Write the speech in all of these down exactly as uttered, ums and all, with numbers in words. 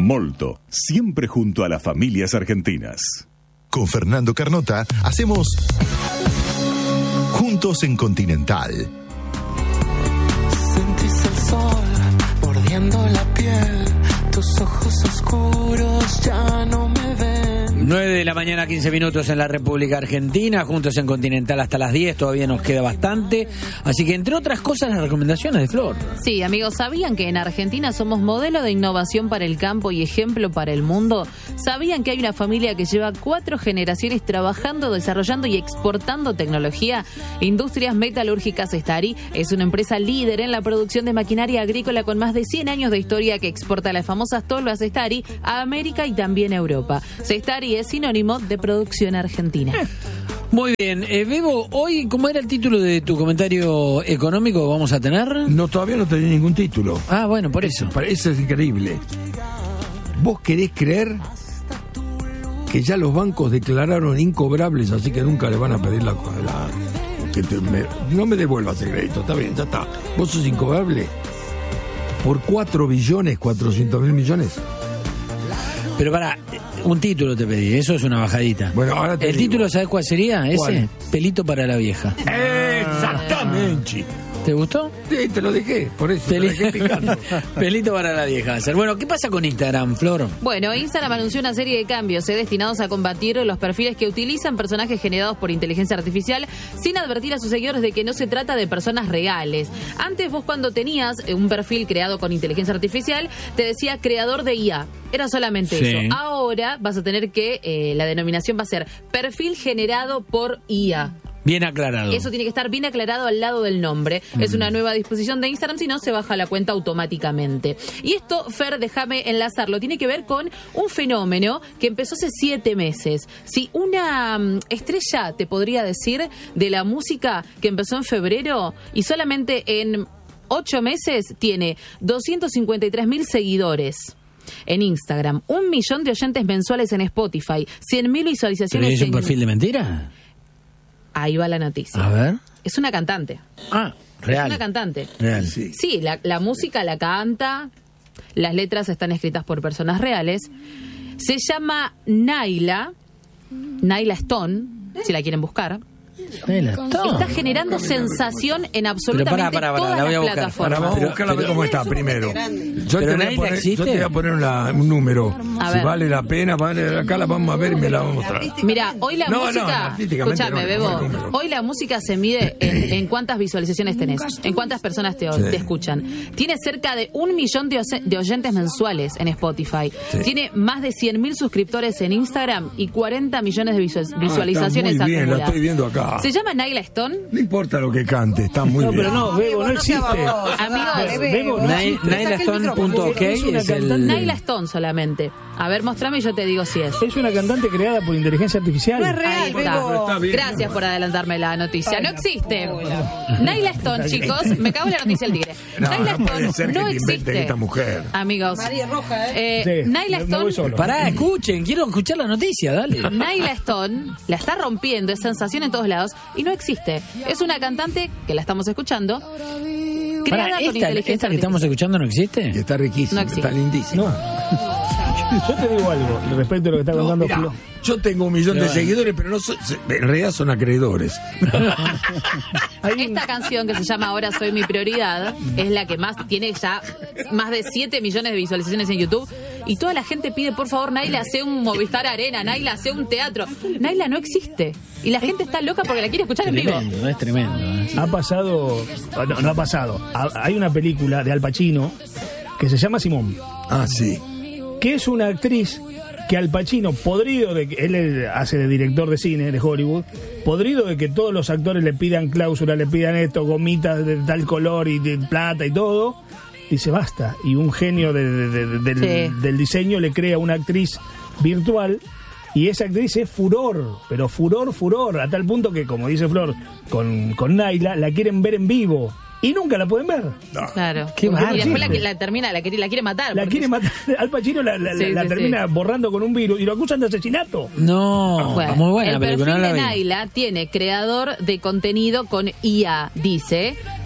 Molto, siempre junto a las familias argentinas. Con Fernando Carnota hacemos Juntos en Continental. Sentís el sol mordiendo la piel, tus ojos oscuros ya no me ven. nueve de la mañana, quince minutos en la República Argentina, Juntos en Continental hasta las diez, todavía nos queda bastante. Así que, entre otras cosas, las recomendaciones de Flor. Sí, amigos, ¿sabían que en Argentina somos modelo de innovación para el campo y ejemplo para el mundo? ¿Sabían que hay una familia que lleva cuatro generaciones trabajando, desarrollando y exportando tecnología? Industrias Metalúrgicas Stari es una empresa líder en la producción de maquinaria agrícola con más de cien años de historia que exporta las famosas tolvas Stari a América y también a Europa. Stari es sinónimo de producción argentina. Muy bien, eh, Bebo, hoy, ¿cómo era el título de tu comentario económico que vamos a tener? No, todavía no tenía ningún título. Ah, bueno, por eso. Eso es increíble. ¿Vos querés creer que ya los bancos declararon incobrables, así que nunca le van a pedir la... la que te, me, no me devuelvas el crédito, está bien, ya está. ¿Vos sos incobrable? ¿Por cuatro billones, cuatrocientos mil millones? Pero para, un título te pedí, eso es una bajadita. Bueno, ahora te ¿El digo. título sabes cuál sería? ¿Cuál? Ese, Pelito para la vieja. Exactamente. ¿Te gustó? Sí, te lo dejé, por eso Peli- te dejé picando. Pelito para la vieja. va a ser. Bueno, ¿qué pasa con Instagram, Flor? Bueno, Instagram anunció una serie de cambios eh, destinados a combatir los perfiles que utilizan personajes generados por inteligencia artificial sin advertir a sus seguidores de que no se trata de personas reales. Antes vos cuando tenías eh, un perfil creado con inteligencia artificial te decía creador de I A. Era solamente Sí. eso. Ahora vas a tener que, eh, la denominación va a ser perfil generado por I A. Bien aclarado. Eso tiene que estar bien aclarado al lado del nombre. Mm. Es una nueva disposición de Instagram, si no se baja la cuenta automáticamente. Y esto, Fer, déjame enlazarlo, tiene que ver con un fenómeno que empezó hace siete meses. Si una um, estrella, te podría decir, de la música que empezó en febrero y solamente en ocho meses tiene doscientos cincuenta y tres mil seguidores en Instagram, un millón de oyentes mensuales en Spotify, cien mil visualizaciones. ¿Pero es un en... perfil de mentira? Ahí va la noticia. A ver. Es una cantante. Ah, real. Es una cantante. Real. Sí. Sí, la, la música la canta, las letras están escritas por personas reales. Se llama Naila, Naila Stone, si la quieren buscar. Naila Está generando sensación en absolutamente Pero pará, pará, pará, todas la voy a las buscar. plataformas. Ahora vamos a Pero- buscarla a ver pero- cómo está primero. Yo te, Pero voy a Naila poner, existe. yo te voy a poner una- un número. A Si ver. vale la pena, vale, acá la vamos a ver y me la vamos a mostrar. Mira, hoy la No, no, música, artísticamente escúchame, no, Bebo, no, no, no. hoy la música se mide en, en cuántas visualizaciones tenés, en cuántas personas te, Sí. te escuchan. Tiene cerca de un millón de, ose- de oyentes mensuales en Spotify. Sí. Tiene más de cien mil suscriptores en Instagram y cuarenta millones de visual- Ah, visualizaciones está muy bien, la acumuladas. estoy viendo acá. Se llama Naila Stone. No importa lo que cante, está muy No, bien. pero no, Bebo, no existe. Amigos, Bebo, no Nai- existe. Nailastone punto ok Es una es el... cantante. Naila Stone solamente. A ver, mostrame y yo te digo si es. Es una cantante creada por inteligencia artificial. No es real, Ahí está. Bebo. Está bien, Gracias no. por adelantarme la noticia. No existe. Naila Stone, chicos. Me cago en la noticia del tigre. No, Naila no puede Stone ser que no te inventen existe. esta mujer. Amigos. María Roja, ¿eh? Eh, Sí, Naila me- me voy Stone. solo. Pará, escuchen, quiero escuchar la noticia, dale. Naila Stone la está rompiendo, es sensación en todos lados y no existe. Es una cantante que la estamos escuchando, creada Pará, con ¿esta, inteligencia esta que estamos artificial. escuchando no existe? Y está riquísimo, No existe. está lindísimo. No. Yo te digo algo respecto a lo que está No, contando mirá, Flo. yo tengo un millón de Pero bueno. seguidores, pero no so- se- en realidad son acreedores. Hay un- Esta canción que se llama Ahora Soy Mi Prioridad es la que más tiene ya más de siete millones de visualizaciones en YouTube y toda la gente pide por favor Naila hace un Movistar Arena, Naila hace un teatro. Naila no existe y la gente está loca porque la quiere escuchar en vivo. Tremendo, es tremendo. ¿eh? Ha pasado, no, no ha pasado. Ha- Hay una película de Al Pacino que se llama Simón, Ah, sí. que es una actriz que Al Pacino, podrido de que él es- hace de director de cine de Hollywood, podrido de que todos los actores le pidan cláusula, le pidan esto, gomitas de tal color y de plata y todo, dice basta. Y un genio de- de- de- del, Sí. del diseño le crea una actriz virtual. Y esa actriz es furor, pero furor, furor, a tal punto que, como dice Flor, con, con Naila, la quieren ver en vivo. Y nunca la pueden ver. Claro. Qué y después bárbaro. la, que- la termina, la, quiere- la quiere matar. La porque- quiere matar. Al Pacino la, la- Sí, la sí, termina sí. borrando con un virus y lo acusan de asesinato. No, Bueno, muy buena el película, perfil no la de vi. Naila tiene creador de contenido con I A. Dice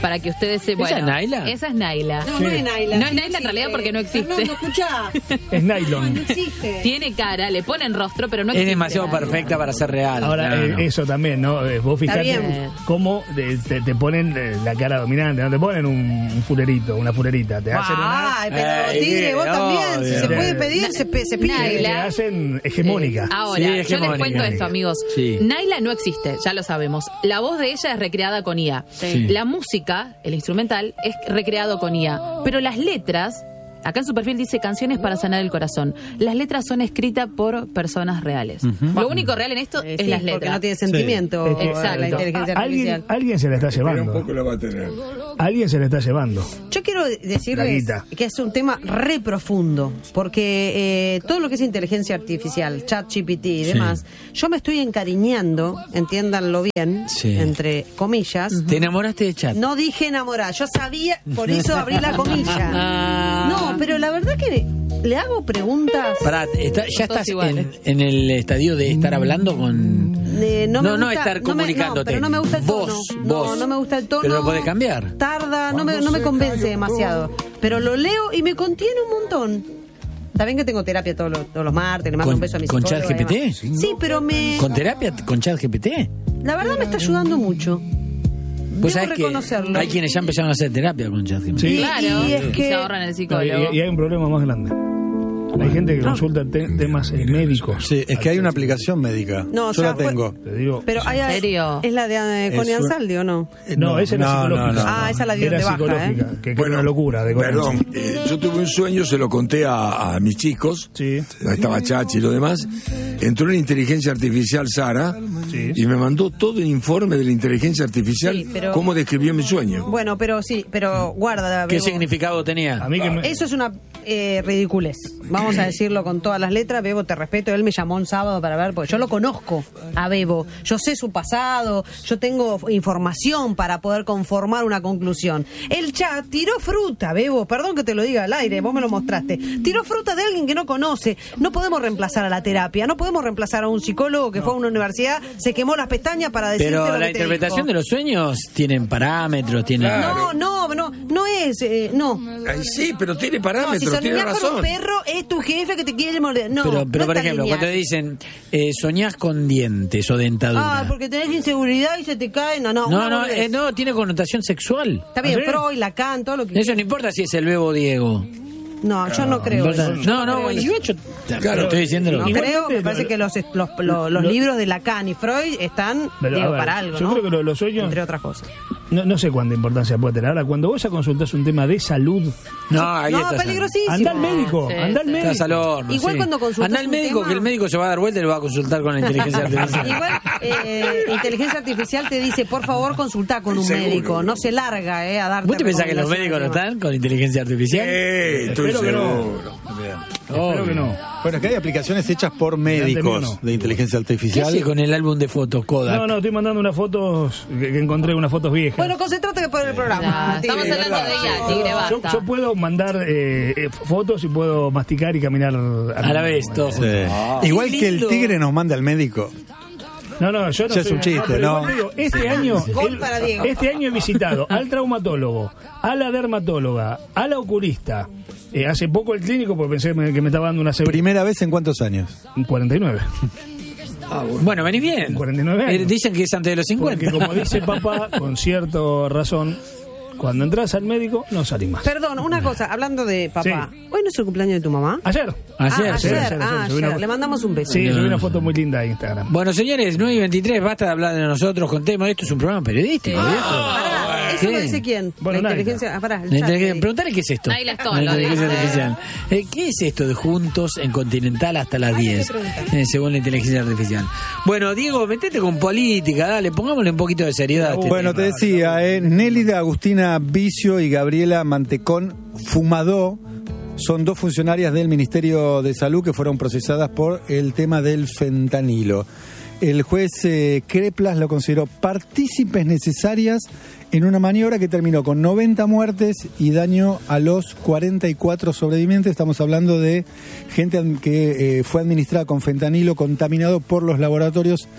para que ustedes se... ¿Esa Bueno, es Naila? Esa es Naila. No, no es Naila. No es Naila en realidad porque no existe. Fernando, escuchá. Es nylon. No existe. Tiene cara, le ponen rostro, pero no Es existe. demasiado perfecta para ser real. Ahora, No, eh, no. eso también, ¿no? Eh, vos fijate bien. cómo te, te- te ponen eh, la cara dominante, no te ponen un, un furerito, una furerita, te hacen una... Ay, pero Ay, Tigre, vos no, también. Si se bien. puede pedir, se, pe- se pide. Naila. Te hacen hegemónica. Eh, ahora, Sí, yo les hegemónica. cuento esto, amigos. Sí. Naila no existe, ya lo sabemos. La voz de ella es recreada con I A. Sí. La música, el instrumental, es recreado con I A. Pero las letras, acá en su perfil dice canciones para sanar el corazón. Las letras son escritas por personas reales. Lo único real en esto Eh, es sí, las porque letras. no tiene sentimiento Es que- Exacto. la inteligencia alguien, artificial. alguien se la está Pero un llevando. poco lo va a tener. Alguien se la está llevando. Yo quiero decirles Laguita. que es un tema re profundo, porque eh, todo lo que es inteligencia artificial, chat G P T y demás, yo me estoy encariñando, entiéndanlo bien, Sí. entre comillas. ¿Te enamoraste de Chat? No dije enamorar, yo sabía, por eso abrí la comilla. Ah. No, pero la verdad que le hago preguntas. Pará, está- ya Todos estás iguales. en, en el estadio de estar hablando con... Eh, no, No, me no gusta- estar no me- comunicándote. no, pero no me gusta el tono. Vos, no, vos. no me gusta el tono. Pero lo podés cambiar. Tarda, no me, no me convence demasiado. Pero lo leo y me contiene un montón. Saben que tengo terapia todos los, todos los martes, le mando ¿Con, un beso a mi con psicóloga y ChatGPT? demás. Sí, pero me... ¿Con terapia? ¿Con ChatGPT? La verdad me está ayudando mucho. Vos Debo sabés que reconocerlo. hay quienes ya empezaron a hacer terapia con ChatGPT. Sí. Claro, Y es que- se ahorran el No, y, psicólogo. y hay un problema más grande. Hay gente que consulta te- temas eh, médicos. Sí, es que hay una aplicación médica. No, o Yo sea, la tengo. Te digo. Pero hay, ¿En serio? ¿Es la de eh, Connie Es un- Ansaldi o no? No, esa era no, psicológica. no, no. Ah, esa la dieron Era de baja, psicológica, ¿eh? que, que era una locura. De Perdón, eh, yo tuve un sueño, se lo conté a, a mis chicos. Sí. Ahí estaba Chachi y lo demás. Entró en inteligencia artificial Sara Sí. y me mandó todo el informe de la inteligencia artificial, Sí, pero- cómo describió mi sueño. Bueno, pero sí, pero guarda. ¿Qué Bebo. significado tenía? A mí que me... Eso es una eh, ridiculez. Vamos a decirlo con todas las letras. Bebo, te respeto. Él me llamó un sábado para ver, porque yo lo conozco a Bebo. Yo sé su pasado. Yo tengo información para poder conformar una conclusión. El chat tiró fruta, Bebo. Perdón que te lo diga al aire. Vos me lo mostraste. Tiró fruta de alguien que no conoce. No podemos reemplazar a la terapia. No podemos reemplazar a un psicólogo que fue a una universidad, se quemó las pestañas para decirte lo Pero que la te interpretación dijo. de los sueños tienen parámetros, tienen... No, no, no, no es, eh, no. Ay, sí, pero tiene No, si parámetros, tiene soñás con un razón. perro, es tu jefe que te quiere morder. No, pero, pero no por está ejemplo, lineal. cuando te dicen, eh, soñás con dientes o dentadura. Ah, porque tenés inseguridad y se te cae. No, no, no, una no, boludez. eh, no, tiene connotación sexual. Está bien, ¿Ah, sí? Freud, Lacan, todo lo que... Eso no importa si es el Bebo Diego. No, yo no creo eso. No, no, creo yo, eso. yo- claro, estoy diciendo lo No que... Igualmente, creo, me parece lo- que los, los, los, los lo- libros de Lacan y Freud están, Pero, digo, a ver, para algo, yo ¿no? creo que lo- los sueños- Entre otras cosas. No, no sé cuánta importancia puede tener. Ahora, cuando vos ya consultás un tema de salud, No, ahí No, está. peligrosísimo. anda al médico, Sí, anda al sí. médico. Estás al horno. Igual sí. cuando consultas Anda al un médico, tema- que el médico se va a dar vuelta y lo va a consultar con la inteligencia artificial. Igual, eh, inteligencia artificial te dice, por favor, consulta con un Seguro. médico. No se larga, eh, a darte ¿Vos te pensás que los médicos no recomendaciones. están con inteligencia artificial? Eh, estoy Espero que no. seguro. Espero que no. Bueno, es que hay aplicaciones hechas por médicos no. de inteligencia ¿Qué artificial. hace con el álbum de fotos Kodak? No, no, estoy mandando unas fotos que, que encontré, unas fotos viejas. Bueno, concentrate por el programa. Ya, estamos Tigre. hablando de ella, Tigre, yo, basta. yo puedo mandar eh, eh, fotos y puedo masticar y caminar A la vez, todo. Sí. Ah. Igual Qué que el lindo. tigre nos manda al médico. No, no, yo no Ya es soy- un chiste, pero ¿no? igual te digo, este año, Gol el- para Diego. este año he visitado al traumatólogo, a la dermatóloga, a la oculista. Eh, hace poco el clínico, porque pensé que me, que me estaba dando una severa. ¿Primera vez en cuántos años? cuarenta y nueve. Bueno, venís bien. cuarenta y nueve años. Eh, Dicen que es antes de los cincuenta. Porque como dice papá, con cierta razón, cuando entras al médico no salís más. Perdón, una cosa, hablando de papá. Sí. ¿Hoy no es el cumpleaños de tu mamá? Ayer. Ayer, ah, ayer, ayer, ayer, ah, subí una ayer. foto. Le mandamos un beso. Sí, No. subí una foto muy linda a Instagram. Bueno, señores, nueve y veintitrés, basta de hablar de nosotros, contemos. Esto es un programa periodístico, Sí. viejo. Pará, ¿eso ¿Qué? lo dice quién? Bueno, la Naila. inteligencia. Ah, pará, el La chat, inteligencia- eh. Preguntale qué es esto. Naila Stone La lo inteligencia dice. artificial. Eh, ¿Qué es esto de juntos en Continental hasta las diez? Eh, según la inteligencia artificial. Bueno, Diego, metete con política, dale, pongámosle un poquito de seriedad a este Bueno, te tema. decía, eh, Nélida Agustina Vicio y Gabriela Mantecón Fumadó son dos funcionarias del Ministerio de Salud que fueron procesadas por el tema del fentanilo. El juez eh, Creplas lo consideró partícipes necesarias en una maniobra que terminó con noventa muertes y daño a los cuarenta y cuatro sobrevivientes. Estamos hablando de gente que eh, fue administrada con fentanilo contaminado por los laboratorios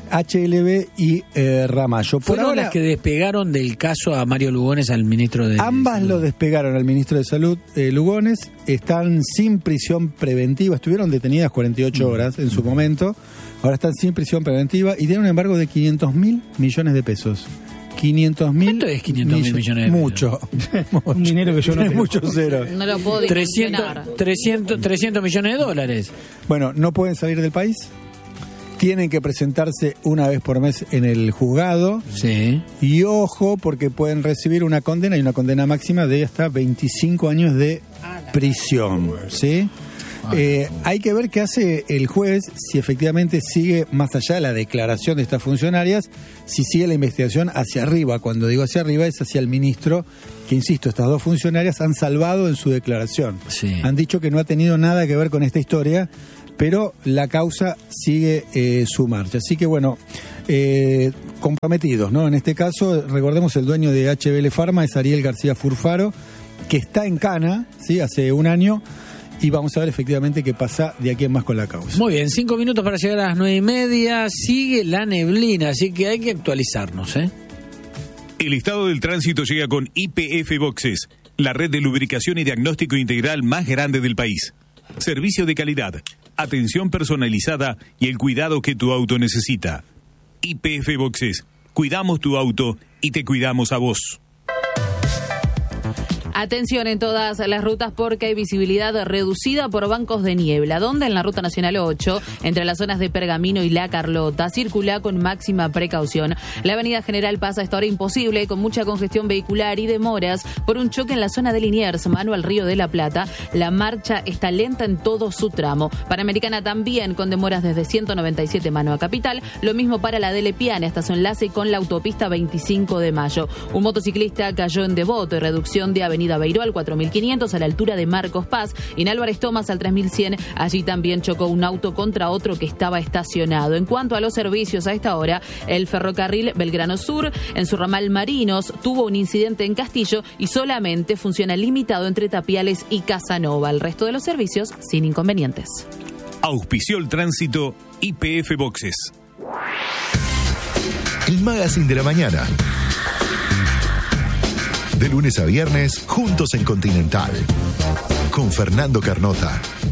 H L B y eh, Ramallo. Por Fueron ahora, las que despegaron del caso a Mario Lugones, al ministro de ambas Salud. lo despegaron al ministro de Salud, eh, Lugones. Están sin prisión preventiva. Estuvieron detenidas cuarenta y ocho horas en su momento. Ahora están sin prisión preventiva y tienen un embargo de quinientos mil millones de pesos. quinientos mil. ¿Cuánto es quinientos mil millones de pesos? Mucho. mucho. Un dinero que yo no Tiene tengo. muchos ceros. No lo puedo trescientos, dimensionar. trescientos, trescientos millones de dólares. Bueno, no pueden salir del país. Tienen que presentarse una vez por mes en el juzgado. Sí. Y ojo, porque pueden recibir una condena y una condena máxima de hasta veinticinco años de prisión. ¿Sí? Eh, hay que ver qué hace el juez, si efectivamente sigue más allá de la declaración de estas funcionarias, si sigue la investigación hacia arriba. Cuando digo hacia arriba es hacia el ministro, que insisto, estas dos funcionarias han salvado en su declaración. Sí. Han dicho que no ha tenido nada que ver con esta historia, pero la causa sigue eh, su marcha. Así que bueno, eh, comprometidos, ¿no? En este caso, recordemos, el dueño de H B L Pharma es Ariel García Furfaro, que está en cana, ¿sí? Hace un año. Y vamos a ver efectivamente qué pasa de aquí en más con la causa. Muy bien, cinco minutos para llegar a las nueve y media. Sigue la neblina, así que hay que actualizarnos, ¿eh? El estado del tránsito llega con I P F Boxes, la red de lubricación y diagnóstico integral más grande del país. Servicio de calidad, atención personalizada y el cuidado que tu auto necesita. I P F Boxes, cuidamos tu auto y te cuidamos a vos. Atención en todas las rutas porque hay visibilidad reducida por bancos de niebla. ¿Dónde? En la Ruta Nacional ocho, entre las zonas de Pergamino y La Carlota. Circula con máxima precaución. La Avenida General pasa a esta hora imposible, con mucha congestión vehicular y demoras por un choque en la zona de Liniers, mano al Río de la Plata. La marcha está lenta en todo su tramo. Panamericana también, con demoras desde ciento noventa y siete mano a Capital. Lo mismo para la de Lepiane, hasta su enlace con la autopista veinticinco de mayo. Un motociclista cayó en Devoto y reducción de Avenida Beiró al cuatro mil quinientos a la altura de Marcos Paz, y en Álvarez Thomas al tres mil cien, allí también chocó un auto contra otro que estaba estacionado. En cuanto a los servicios a esta hora, el ferrocarril Belgrano Sur, en su ramal Marinos, tuvo un incidente en Castillo y solamente funciona limitado entre Tapiales y Casanova. El resto de los servicios sin inconvenientes. Auspició el tránsito I P F Boxes. El Magazine de la Mañana. De lunes a viernes, juntos en Continental. Con Fernando Carnota.